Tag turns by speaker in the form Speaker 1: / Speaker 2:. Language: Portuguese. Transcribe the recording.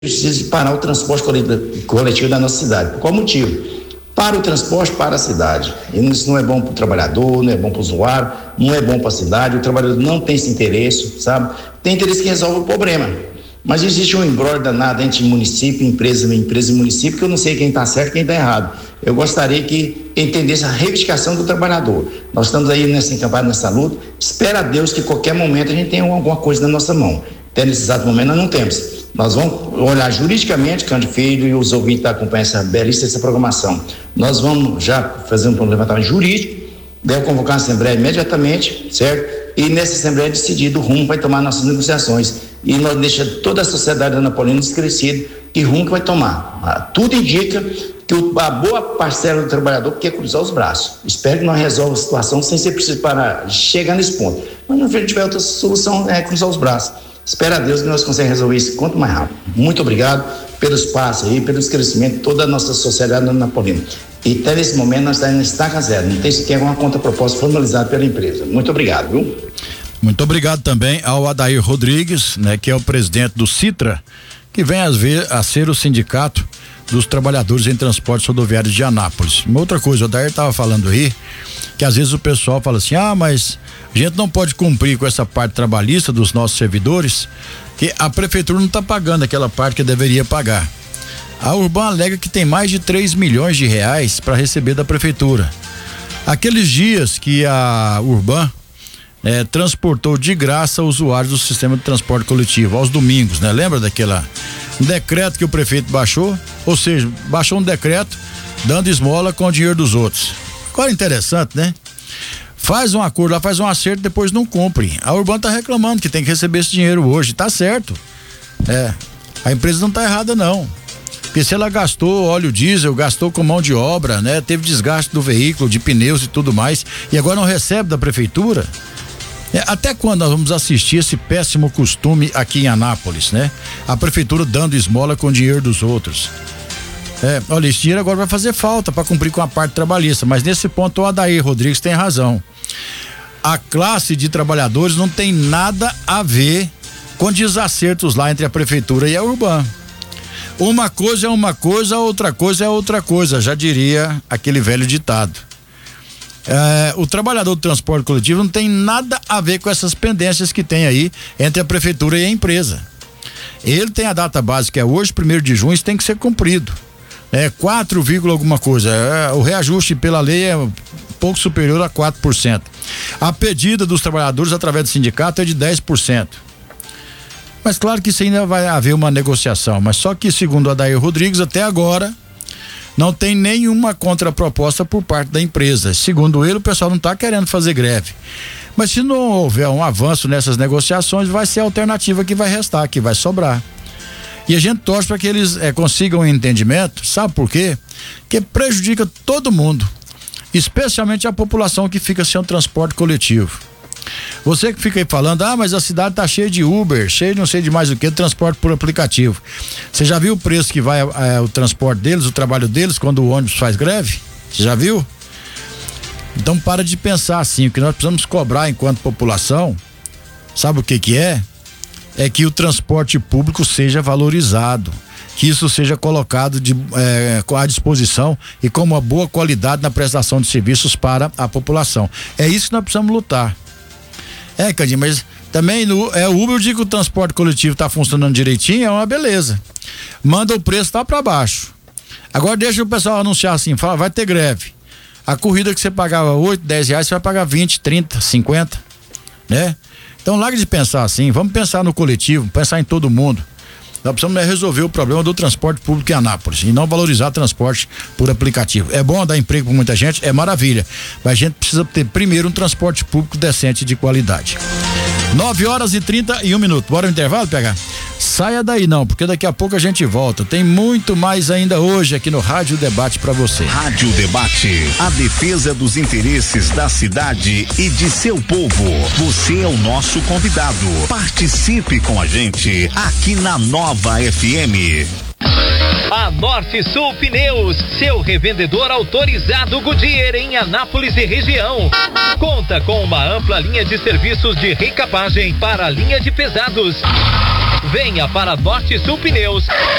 Speaker 1: precisa parar o transporte coletivo da nossa cidade. Por qual motivo? Para o transporte para a cidade. Isso não é bom para o trabalhador, não é bom para o usuário, não é bom para a cidade. O trabalhador não tem esse interesse, sabe? Tem interesse que resolve o problema. Mas existe um embrólio danado entre município, empresa e município, que eu não sei quem está certo e quem está errado. Eu gostaria que entendesse a reivindicação do trabalhador. Nós estamos aí nessa campanha, nessa luta. Espera a Deus que em qualquer momento a gente tenha alguma coisa na nossa mão. Até nesse exato momento nós não temos. Nós vamos olhar juridicamente, Cândido Filho e os ouvintes que acompanham essa belíssima programação. Nós vamos já fazer um levantamento jurídico, deve convocar a Assembleia imediatamente, certo? E nessa Assembleia decidido o rumo vai tomar nossas negociações. E nós deixamos toda a sociedade anapolina esclarecida que rumo que vai tomar. Tudo indica que a boa parcela do trabalhador quer cruzar os braços. Espero que nós resolvamos a situação sem ser preciso para chegar nesse ponto. Mas não tiver outra solução, é cruzar os braços. Espero a Deus que nós conseguimos resolver isso quanto mais rápido. Muito obrigado pelo espaço aí, pelo esclarecimento de toda a nossa sociedade anapolina. E até nesse momento nós estamos em estaca zero, não tem sequer uma contraproposta formalizada pela empresa. Muito obrigado, viu?
Speaker 2: Muito obrigado também ao Adair Rodrigues, né, que é o presidente do Citra, que vem a ser o sindicato dos trabalhadores em transportes rodoviários de Anápolis. Uma outra coisa, o Adair estava falando aí, que às vezes o pessoal fala assim, mas a gente não pode cumprir com essa parte trabalhista dos nossos servidores, que a prefeitura não está pagando aquela parte que deveria pagar. A Urban alega que tem mais de 3 milhões de reais para receber da prefeitura. Aqueles dias que a Urban transportou de graça usuários do sistema de transporte coletivo, aos domingos, né? Lembra daquela decreto que o prefeito baixou? Ou seja, baixou um decreto dando esmola com o dinheiro dos outros. Agora interessante, né? Faz um acordo lá, faz um acerto, depois não cumpre. A Urban tá reclamando que tem que receber esse dinheiro hoje, tá certo. A empresa não tá errada não. Porque se ela gastou óleo diesel, gastou com mão de obra, né? Teve desgaste do veículo, de pneus e tudo mais, e agora não recebe da prefeitura. Até quando nós vamos assistir esse péssimo costume aqui em Anápolis, né? A prefeitura dando esmola com o dinheiro dos outros. Olha, esse dinheiro agora vai fazer falta para cumprir com a parte trabalhista, mas nesse ponto o Adair Rodrigues tem razão. A classe de trabalhadores não tem nada a ver com desacertos lá entre a prefeitura e a Urban. Uma coisa é uma coisa, outra coisa é outra coisa, já diria aquele velho ditado. O trabalhador do transporte coletivo não tem nada a ver com essas pendências que tem aí entre a prefeitura e a empresa. Ele tem a data básica, é hoje, 1º de junho, isso tem que ser cumprido. 4, alguma coisa. O reajuste pela lei é pouco superior a 4%. A pedida dos trabalhadores através do sindicato é de 10%. Mas claro que isso ainda vai haver uma negociação, mas só que segundo o Adair Rodrigues, até agora não tem nenhuma contraproposta por parte da empresa. Segundo ele, o pessoal não está querendo fazer greve. Mas se não houver um avanço nessas negociações, vai ser a alternativa que vai restar, que vai sobrar. E a gente torce para que eles consigam um entendimento, sabe por quê? Que prejudica todo mundo, especialmente a população que fica sem o transporte coletivo. Você que fica aí falando, mas a cidade tá cheia de Uber, cheia de não sei de mais o que, transporte por aplicativo. Você já viu o preço que vai o transporte deles, o trabalho deles quando o ônibus faz greve? Você já viu? Então para de pensar assim, o que nós precisamos cobrar enquanto população, sabe o que é? É que o transporte público seja valorizado, que isso seja colocado à disposição e com uma boa qualidade na prestação de serviços para a população. É isso que nós precisamos lutar. Cadinho, mas também o Uber, eu digo que o transporte coletivo está funcionando direitinho, é uma beleza. Manda o preço lá para baixo. Agora deixa o pessoal anunciar assim, fala, vai ter greve. A corrida que você pagava 8, 10 reais, você vai pagar 20, 30, 50, né? Então larga de pensar assim, vamos pensar no coletivo, pensar em todo mundo. Nós precisamos resolver o problema do transporte público em Anápolis e não valorizar transporte por aplicativo. É bom dar emprego para muita gente, é maravilha, mas a gente precisa ter primeiro um transporte público decente de qualidade. 9h31. Bora no intervalo, PH? Saia daí não, porque daqui a pouco a gente volta. Tem muito mais ainda hoje aqui no Rádio Debate para você.
Speaker 3: Rádio Debate, a defesa dos interesses da cidade e de seu povo. Você é o nosso convidado. Participe com a gente aqui na Nova FM.
Speaker 4: A Norte Sul Pneus, seu revendedor autorizado Goodyear em Anápolis e região. Conta com uma ampla linha de serviços de recapagem para a linha de pesados. Venha para Norte Sul Pneus.